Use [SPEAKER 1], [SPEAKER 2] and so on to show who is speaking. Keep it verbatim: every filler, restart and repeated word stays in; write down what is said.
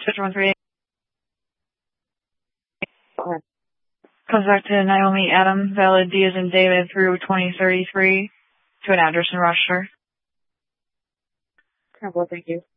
[SPEAKER 1] Switch one three eight.
[SPEAKER 2] Go ahead.
[SPEAKER 1] Comes back to Naomi Adam, valid D as in David through twenty thirty-three to an address in Rochester.
[SPEAKER 2] Okay, well, thank you.